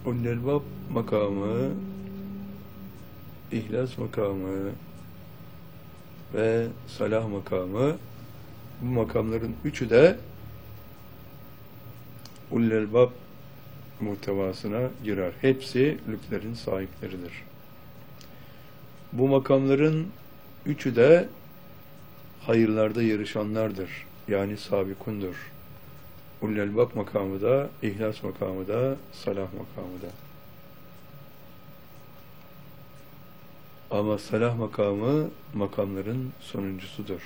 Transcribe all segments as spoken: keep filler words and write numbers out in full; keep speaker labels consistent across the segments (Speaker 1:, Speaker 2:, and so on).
Speaker 1: Ulul makamı, ihlas makamı ve salah makamı, bu makamların üçü de Ulul muhtevasına girer. Hepsi lütflerin sahipleridir. Bu makamların üçü de hayırlarda yarışanlardır. Yani sabikundur. Ulul makamı da, ihlas makamı da, salah makamı da. Ama salah makamı makamların sonuncusudur.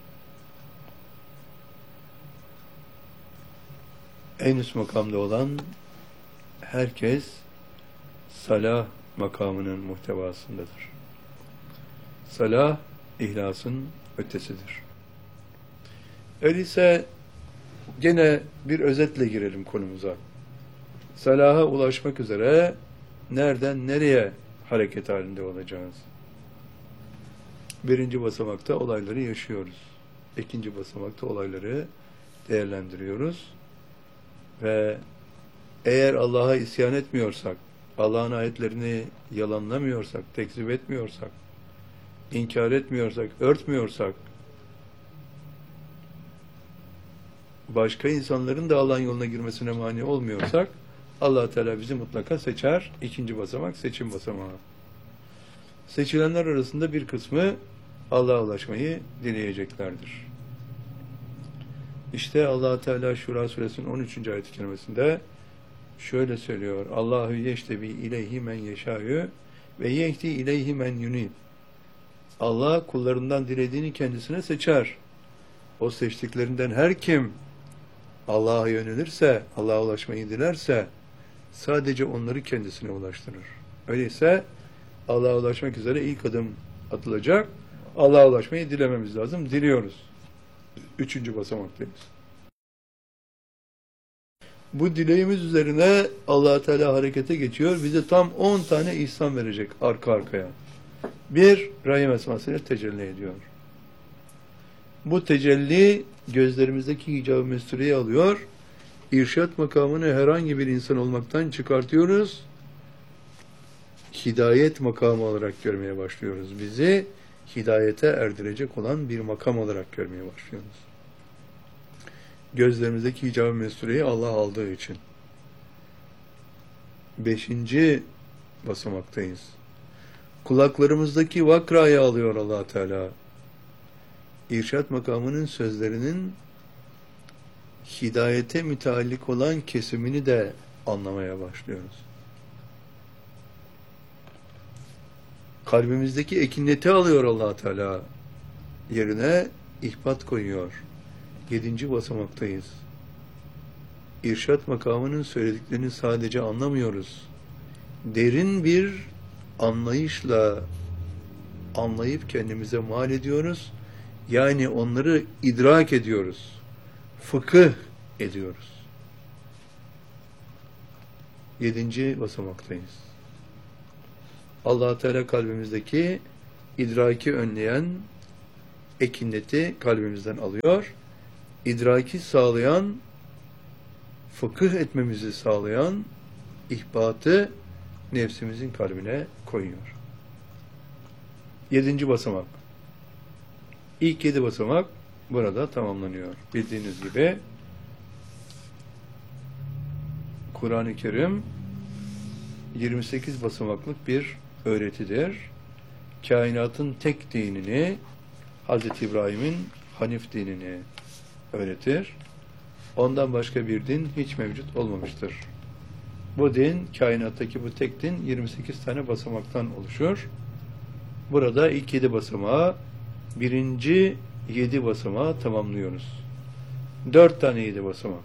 Speaker 1: En üst makamda olan herkes salah makamının muhtevasındadır. Salah, ihlasın ötesidir. Öyleyse gene bir özetle girelim konumuza. Salaha ulaşmak üzere nereden nereye hareket halinde olacağız? Birinci basamakta olayları yaşıyoruz. İkinci basamakta olayları değerlendiriyoruz. Ve eğer Allah'a isyan etmiyorsak, Allah'ın ayetlerini yalanlamıyorsak, tekzip etmiyorsak, inkar etmiyorsak, örtmüyorsak, başka insanların da Allah'ın yoluna girmesine mani olmuyorsak, Allah Teala bizi mutlaka seçer. İkinci basamak seçim basamağı. Seçilenler arasında bir kısmı Allah'a ulaşmayı dileyeceklerdir. İşte Allah Teala Şura suresinin on üçüncü ayet-i kerimesinde şöyle söylüyor: Allahu yeştebi ileyhi men yeşâ'yu ve yehdi ileyhi men yunib. Allah kullarından dilediğini kendisine seçer. O seçtiklerinden her kim Allah'a yönelirse, Allah'a ulaşmayı dilerse sadece onları kendisine ulaştırır. Öyleyse Allah'a ulaşmak üzere ilk adım atılacak. Allah'a ulaşmayı dilememiz lazım. Diliyoruz. Üçüncü basamaktayız. Bu dileğimiz üzerine Allah Teala harekete geçiyor. Bize tam on tane ihsan verecek arka arkaya. Bir, Rahim esmasıyla tecelli ediyor. Bu tecelli gözlerimizdeki hicab-ı mestureyi alıyor. İrşad makamını herhangi bir insan olmaktan çıkartıyoruz. Hidayet makamı olarak görmeye başlıyoruz. Bizi hidayete erdirecek olan bir makam olarak görmeye başlıyoruz. Gözlerimizdeki hicab-ı mestureyi Allah aldığı için. Beşinci basamaktayız. Kulaklarımızdaki vakrayı alıyor Allah Teala. İrşad makamının sözlerinin hidayete müteallik olan kesimini de anlamaya başlıyoruz. Kalbimizdeki ekineti alıyor Allah Teala. Yerine ihbat koyuyor. Yedinci basamaktayız. İrşad makamının söylediklerini sadece anlamıyoruz. Derin bir anlayışla anlayıp kendimize mal ediyoruz. Yani onları idrak ediyoruz. Fıkıh ediyoruz. Yedinci basamaktayız. Allah Teala kalbimizdeki idraki önleyen ekineti kalbimizden alıyor. İdraki sağlayan, fıkıh etmemizi sağlayan ihbatı nefsimizin kalbine koyuyor. Yedinci basamak. İlk yedi basamak burada tamamlanıyor. Bildiğiniz gibi Kur'an-ı Kerim yirmi sekiz basamaklık bir öğretidir. Kainatın tek dinini, Hazreti İbrahim'in Hanif dinini öğretir. Ondan başka bir din hiç mevcut olmamıştır. Bu din, kainattaki bu tek din yirmi sekiz tane basamaktan oluşur. Burada ilk yedi basamağı, birinci yedi basamağı tamamlıyoruz. Dört tane yedi basamak.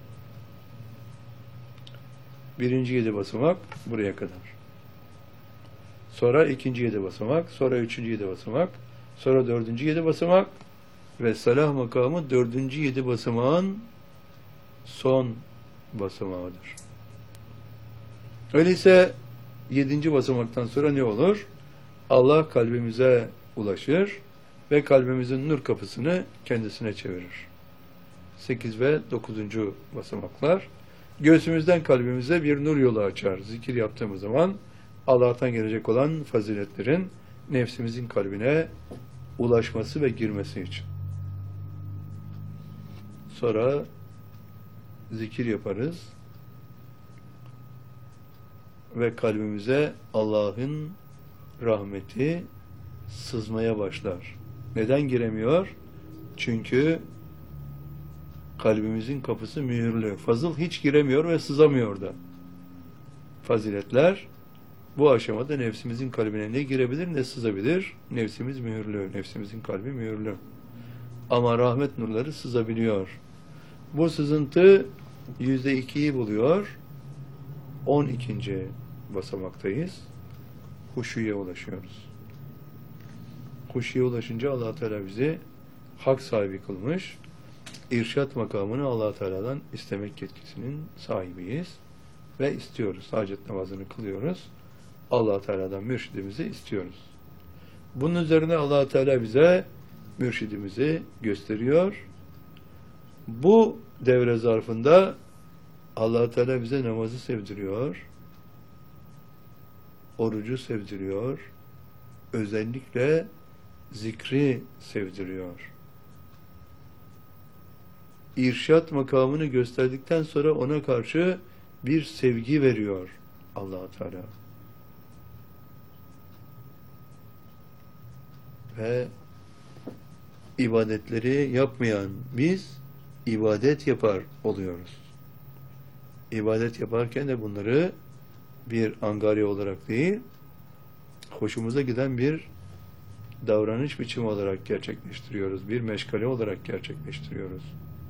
Speaker 1: Birinci yedi basamak buraya kadar. Sonra ikinci yedi basamak, sonra üçüncü yedi basamak, sonra dördüncü yedi basamak ve salah makamı dördüncü yedi basamağın son basamağıdır. Öyleyse yedinci basamaktan sonra ne olur? Allah kalbimize ulaşır ve kalbimizin nur kapısını kendisine çevirir. Sekiz ve dokuzuncu basamaklar. göğsümüzden kalbimize bir nur yolu açar. Zikir yaptığımız zaman Allah'tan gelecek olan faziletlerin nefsimizin kalbine ulaşması ve girmesi için. Sonra zikir yaparız ve kalbimize Allah'ın rahmeti sızmaya başlar. Neden giremiyor? Çünkü kalbimizin kapısı mühürlü. Fazıl hiç giremiyor ve sızamıyor da. Faziletler bu aşamada nefsimizin kalbine ne girebilir ne sızabilir. Nefsimiz mühürlü. Nefsimizin kalbi mühürlü. Ama rahmet nurları sızabiliyor. Bu sızıntı yüzde ikiyi buluyor. On ikinci basamaktayız. Huşuya ulaşıyoruz. Huşuya ulaşınca Allah Teala bizi hak sahibi kılmış. İrşat makamını Allah Teala'dan istemek yetkisinin sahibiyiz ve istiyoruz. Hacet namazını kılıyoruz. Allah Teala'dan mürşidimizi istiyoruz. Bunun üzerine Allah Teala bize mürşidimizi gösteriyor. Bu devre zarfında Allah Teala bize namazı sevdiriyor. Orucu sevdiriyor. Özellikle zikri sevdiriyor. İrşat makamını gösterdikten sonra ona karşı bir sevgi veriyor Allah Teala. Ve ibadetleri yapmayan biz ibadet yapar oluyoruz. İbadet yaparken de bunları bir angarya olarak değil, hoşumuza giden bir davranış biçimi olarak gerçekleştiriyoruz. Bir meşgale olarak gerçekleştiriyoruz.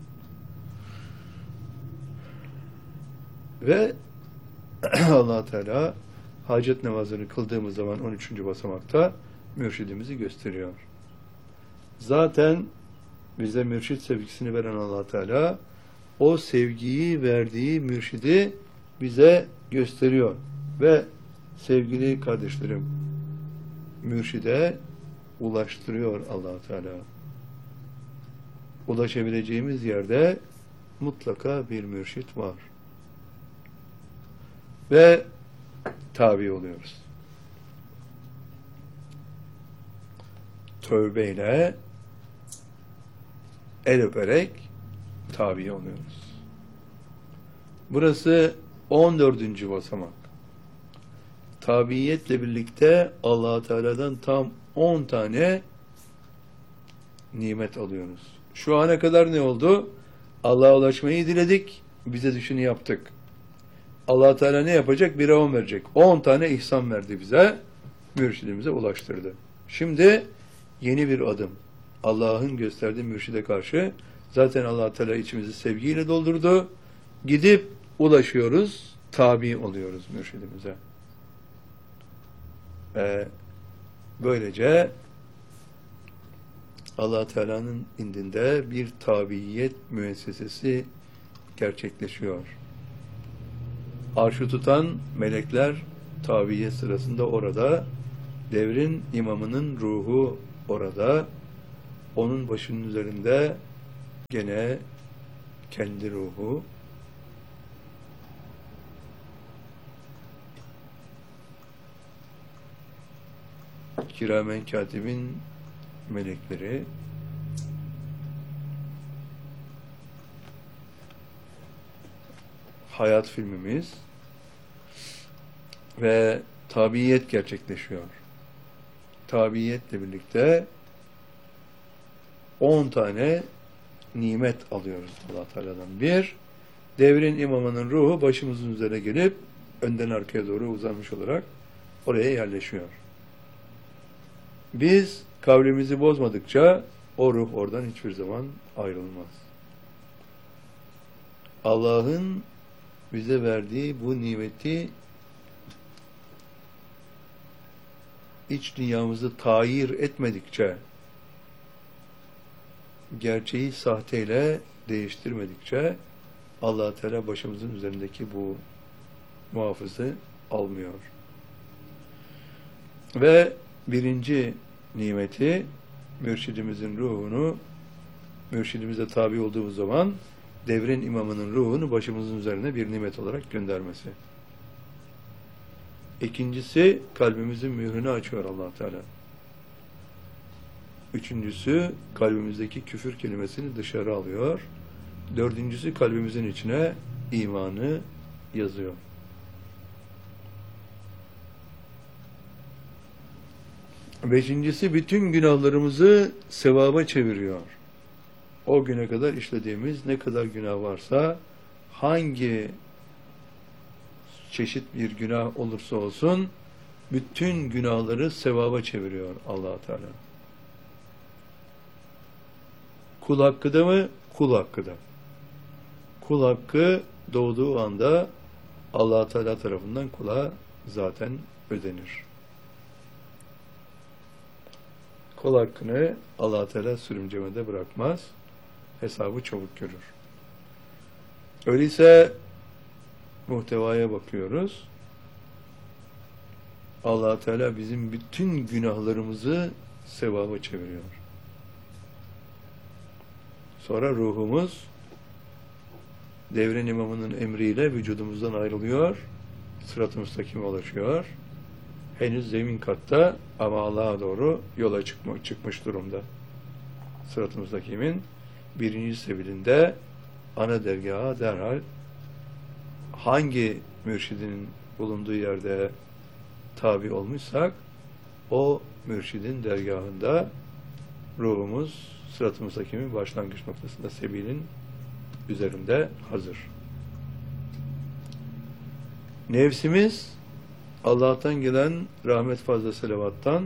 Speaker 1: Ve Allah Teala hacet namazını kıldığımız zaman on üçüncü basamakta mürşidimizi gösteriyor. Zaten bize mürşid sevgisini veren Allah Teala o sevgiyi verdiği mürşidi bize gösteriyor. Ve sevgili kardeşlerim, mürşide ulaştırıyor Allah Teala. Ulaşabileceğimiz yerde mutlaka bir mürşit var. Ve tabi oluyoruz. Tövbeyle el öperek tabi oluyoruz. Burası on dördüncü basamak. Tabiiyetle birlikte Allah Teala'dan tam on tane nimet alıyoruz. Şu ana kadar ne oldu? Allah'a ulaşmayı diledik, bize düşeni yaptık. Allah Teala ne yapacak? Bire on verecek. on tane ihsan verdi bize, mürşidimize ulaştırdı. Şimdi yeni bir adım. Allah'ın gösterdiği mürşide karşı zaten Allah Teala içimizi sevgiyle doldurdu. Gidip ulaşıyoruz, tabi oluyoruz mürşidimize. Ee, böylece Allah Teala'nın indinde bir tabiyet müessesesi gerçekleşiyor. Arşı tutan melekler tabiyet sırasında orada, devrin imamının ruhu orada, onun başının üzerinde gene kendi ruhu, kiramen katibin melekleri, hayat filmimiz ve tabiyet gerçekleşiyor. Tabiyetle birlikte on tane nimet alıyoruz Allah Teala'dan. Bir, devrin imamının ruhu başımızın üzerine gelip önden arkaya doğru uzanmış olarak oraya yerleşiyor. Biz kavlimizi bozmadıkça o ruh oradan hiçbir zaman ayrılmaz. Allah'ın bize verdiği bu nimeti iç dünyamızı tayir etmedikçe, gerçeği sahteyle değiştirmedikçe Allah Teala başımızın üzerindeki bu muhafızı almıyor. Ve birinci nimeti, mürşidimizin ruhunu, mürşidimize tabi olduğumuz zaman devrin imamının ruhunu başımızın üzerine bir nimet olarak göndermesi. İkincisi, kalbimizin mührünü açıyor Allah Teala. Üçüncüsü, kalbimizdeki küfür kelimesini dışarı alıyor. Dördüncüsü, kalbimizin içine imanı yazıyor. Beşincisi, bütün günahlarımızı sevaba çeviriyor. O güne kadar işlediğimiz ne kadar günah varsa, hangi çeşit bir günah olursa olsun, bütün günahları sevaba çeviriyor Allah Teala. Kul hakkı da mı? Kul hakkı da. Kul hakkı doğduğu anda Allah Teala tarafından kula zaten ödenir. Kul hakkını Allah Teala sürümcemede bırakmaz. Hesabı çabuk görür. Öyleyse muhtevaya bakıyoruz. Allah Teala bizim bütün günahlarımızı sevaba çeviriyor. Sonra ruhumuz devrin imamının emriyle vücudumuzdan ayrılıyor. Sırat-ı müstakime ulaşıyor. Henüz zemin katta ama Allah'a doğru yola çıkma, çıkmış durumda. Sırat-ı müstakimin birinci sebilinde ana dergaha derhal hangi mürşidin bulunduğu yerde tabi olmuşsak o mürşidin dergahında ruhumuz Sırat-ı müstakimin başlangıç noktasında sebilin üzerinde hazır. Nefsimiz Allah'tan gelen rahmet fazla selavattan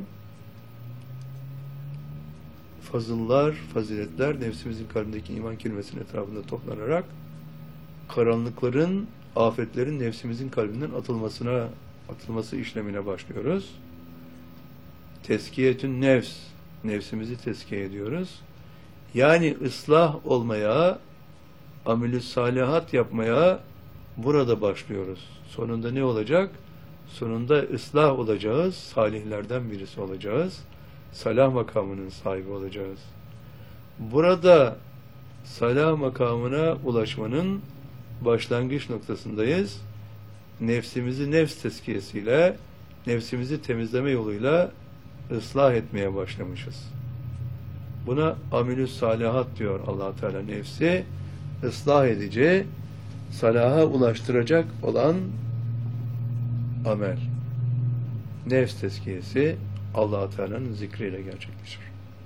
Speaker 1: fazıllar, faziletler nefsimizin kalbindeki iman kelimesinin etrafında toplanarak karanlıkların, afetlerin nefsimizin kalbinden atılmasına, atılması işlemine başlıyoruz. Tezkiyetün nefs, nefsimizi tezkiye ediyoruz. Yani ıslah olmaya, amel-i salihat yapmaya burada başlıyoruz. Sonunda ne olacak? Sonunda ıslah olacağız, salihlerden birisi olacağız. Salah makamının sahibi olacağız. Burada salah makamına ulaşmanın başlangıç noktasındayız. Nefsimizi nefs tezkiyesiyle, nefsimizi temizleme yoluyla ıslah etmeye başlamışız. Buna amilü salihat diyor Allah Teala. Nefsi ıslah edici, salaha ulaştıracak olan amel. Nefs tezkiyesi Allah Teala'nın zikriyle gerçekleşir.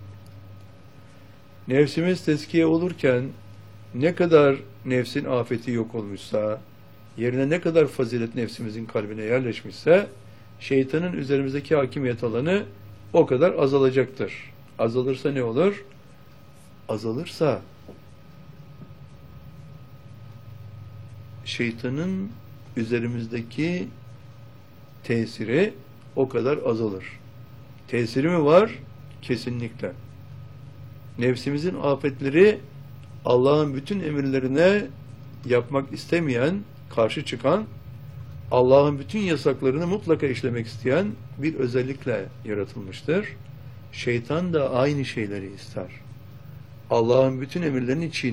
Speaker 1: Nefsimiz tezkiye olurken ne kadar nefsin afeti yok olmuşsa, yerine ne kadar fazilet nefsimizin kalbine yerleşmişse, şeytanın üzerimizdeki hakimiyet alanı o kadar azalacaktır. Azalırsa ne olur? Azalırsa şeytanın üzerimizdeki tesiri o kadar azalır. Tesiri mi var? Kesinlikle. Nefsimizin afetleri Allah'ın bütün emirlerine yapmak istemeyen, karşı çıkan, Allah'ın bütün yasaklarını mutlaka işlemek isteyen bir özellikle yaratılmıştır. Şeytan da aynı şeyleri ister. Allah'ın bütün emirlerini çiğnemek